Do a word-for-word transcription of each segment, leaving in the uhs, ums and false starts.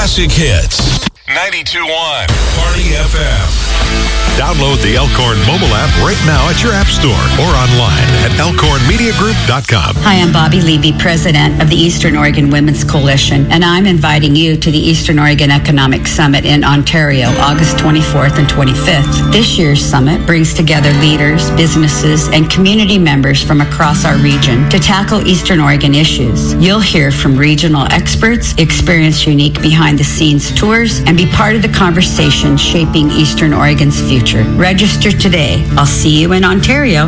Classic Hits. ninety-two point one Party F M. Download the Elkhorn mobile app right now at your app store or online at elkhorn media group dot com. Hi, I'm Bobby Levy, president of the Eastern Oregon Women's Coalition, and I'm inviting you to the Eastern Oregon Economic Summit in Ontario, August twenty-fourth and twenty-fifth. This year's summit brings together leaders, businesses, and community members from across our region to tackle Eastern Oregon issues. You'll hear from regional experts, experience unique behind-the-scenes tours, and be part of the conversation shaping Eastern Oregon's future. Register today. I'll see you in Ontario.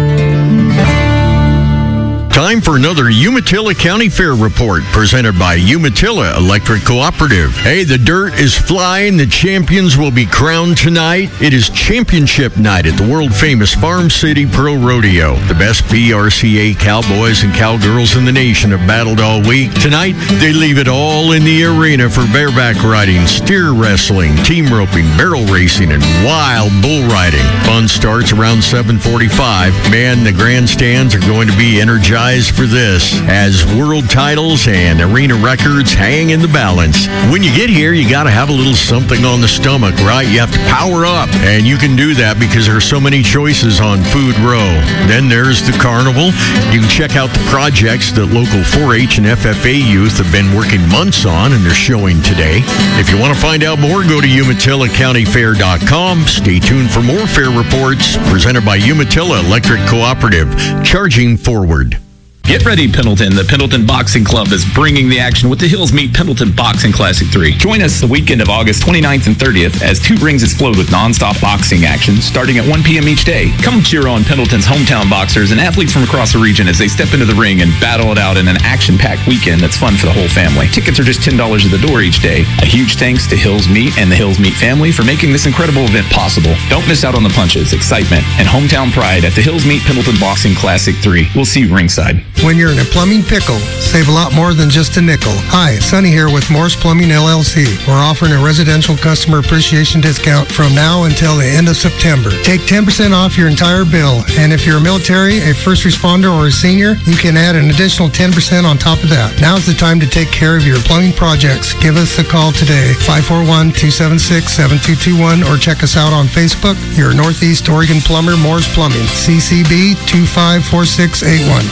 Time for another Umatilla County Fair report presented by Umatilla Electric Cooperative. Hey, the dirt is flying. The champions will be crowned tonight. It is championship night at the world-famous Farm City Pro Rodeo. The best P R C A cowboys and cowgirls in the nation have battled all week. Tonight, they leave it all in the arena for bareback riding, steer wrestling, team roping, barrel racing, and wild bull riding. Fun starts around seven forty-five. Man, the grandstands are going to be energized for this as world titles and arena records hang in the balance. When you get here, you got to have a little something on the stomach, right? You have to power up, and you can do that because there are so many choices on Food Row. Then there's the carnival. You can check out the projects that local four H and F F A youth have been working months on, and they're showing today. If you want to find out more, go to umatilla county fair dot com. Stay tuned for more fair reports presented by Umatilla Electric Cooperative, charging forward. Get ready, Pendleton. The Pendleton Boxing Club is bringing the action with the Hills Meet Pendleton Boxing Classic three. Join us the weekend of August twenty-ninth and thirtieth as two rings explode with non-stop boxing action starting at one p.m. each day. Come cheer on Pendleton's hometown boxers and athletes from across the region as they step into the ring and battle it out in an action-packed weekend that's fun for the whole family. Tickets are just ten dollars at the door each day. A huge thanks to Hills Meet and the Hills Meet family for making this incredible event possible. Don't miss out on the punches, excitement, and hometown pride at the Hills Meet Pendleton Boxing Classic three. We'll see you ringside. When you're in a plumbing pickle, save a lot more than just a nickel. Hi, Sonny here with Morse Plumbing L L C. We're offering a residential customer appreciation discount from now until the end of September. Take ten percent off your entire bill, and if you're a military, a first responder, or a senior, you can add an additional ten percent on top of that. Now's the time to take care of your plumbing projects. Give us a call today, five four one, two seven six, seven two two one, or check us out on Facebook. Your Northeast Oregon plumber, Morse Plumbing, C C B two five four six eight one.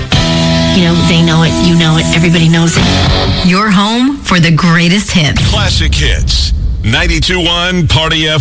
You know, they know it, you know it, everybody knows it. Your home for the greatest hits. Classic Hits. ninety-two point one Party F M.